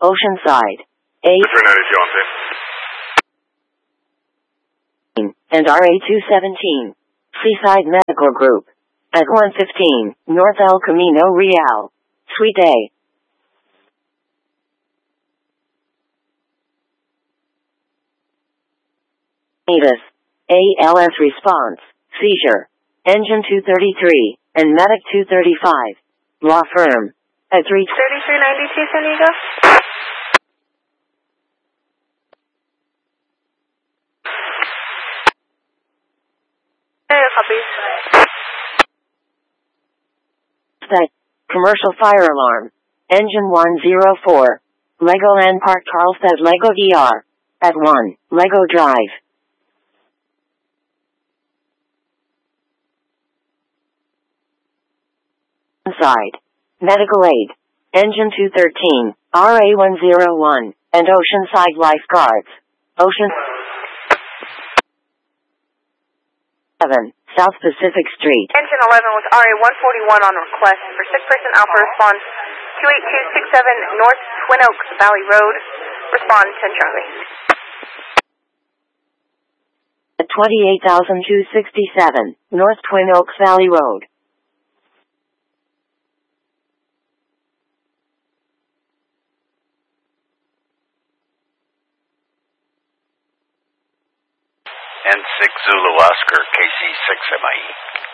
Oceanside, and RA217, Seaside Medical Group, at 115, North El Camino Real, Suite A. ALS, ALS response, seizure, engine 233, and medic 235, law firm, at 3392 San Diego. Copy. Commercial fire alarm, engine 104, Legoland Park Carlsbad Lego ER, at 1, Lego Drive. Inside. Medical aid. Engine 213, RA101, and Oceanside Lifeguards. Ocean 7, South Pacific Street. Engine 11 with RA141 on request for sick person Alpha respond 28267 North Twin Oaks Valley Road. Respond 10 Charlie. At 28,267 North Twin Oaks Valley Road. N6 Zulu Oscar, KC6 MIE.